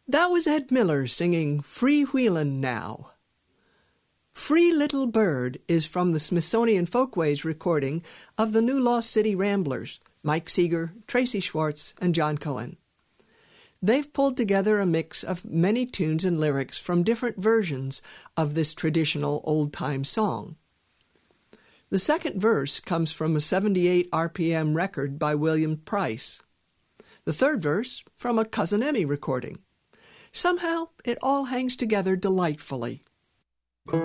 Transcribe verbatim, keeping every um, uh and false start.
That was Ed Miller singing Free Wheelin' Now. Free Little Bird is from the Smithsonian Folkways recording of the New Lost City Ramblers, Mike Seeger, Tracy Schwartz, and John Cohen. They've pulled together a mix of many tunes and lyrics from different versions of this traditional old-time song. The second verse comes from a seventy-eight R P M record by William Price. The third verse from a Cousin Emmy recording. Somehow, it all hangs together delightfully.